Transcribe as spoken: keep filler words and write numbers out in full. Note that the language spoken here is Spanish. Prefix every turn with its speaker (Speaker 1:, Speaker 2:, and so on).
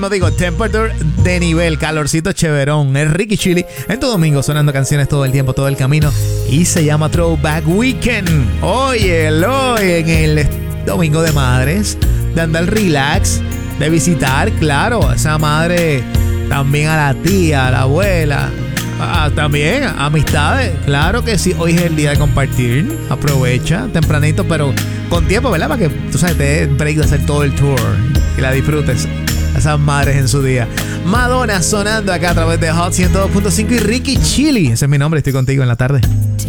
Speaker 1: No digo, temperature de nivel, calorcito chéverón. Es Ricky Chili en tu domingo sonando canciones todo el tiempo, todo el camino. Y se llama Throwback Weekend. Óyelo, en el domingo de madres, de andar relax, de visitar, claro, a esa madre, también a la tía, a la abuela. Ah, también amistades, claro que sí. Hoy es el día de compartir. Aprovecha tempranito, pero con tiempo, ¿verdad? Para que tú sabes, te dé break de hacer todo el tour y la disfrutes. Esas madres en su día. Madonna sonando acá a través de Hot ciento dos punto cinco y Ricky Chili. Ese es mi nombre, estoy contigo en la tarde.